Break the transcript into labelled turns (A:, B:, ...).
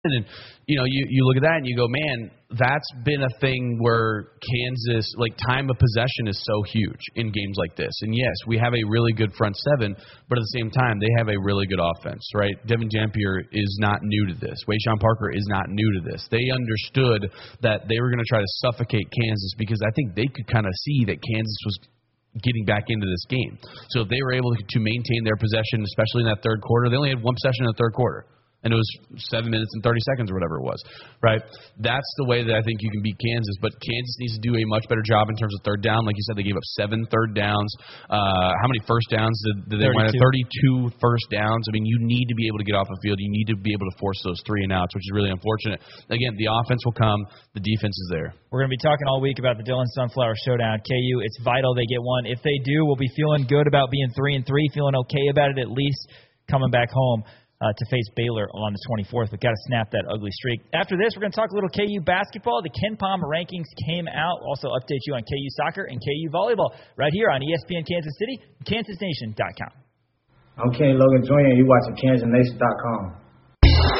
A: And, you look at that and you go, man, that's been a thing where Kansas, like, time of possession is so huge in games like this. And, yes, we have a really good front seven, but at the same time, they have a really good offense, right? Devin Dampier is not new to this. Wayshawn Parker is not new to this. They understood that they were going to try to suffocate Kansas because I think they could kind of see that Kansas was getting back into this game. So if they were able to maintain their possession, especially in that third quarter, they only had one possession in the third quarter. And it was 7 minutes and 30 seconds or whatever it was, right? That's the way that I think you can beat Kansas. But Kansas needs to do a much better job in terms of third down. Like you said, they gave up 7 third downs. How many first downs did they win? 32 first downs. I mean, you need to be able to get off the field. You need to be able to force those 3 and outs, which is really unfortunate. Again, the offense will come. The defense is there.
B: We're going to be talking all week about the Dillon Sunflower Showdown. KU, it's vital they get one. If they do, we'll be feeling good about being 3-3, feeling okay about it at least, coming back home to face Baylor on the 24th. We've got to snap that ugly streak. After this, we're going to talk a little KU basketball. The KenPom rankings came out. Also update you on KU soccer and KU volleyball right here on ESPN Kansas City, KansasNation.com.
C: I'm Kenny Logan Jr., and you're watching KansasNation.com.